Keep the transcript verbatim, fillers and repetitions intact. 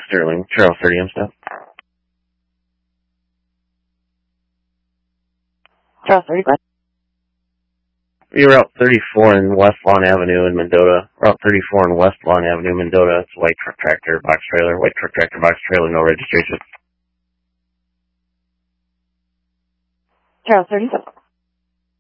Sterling, Charles thirty M stuff. Charles thirty, what? You're Route thirty-four in West Lawn Avenue in Mendota. Route thirty-four in West Lawn Avenue, Mendota. It's a white truck tractor, box trailer. White truck tractor, box trailer, no registration. Charles thirty.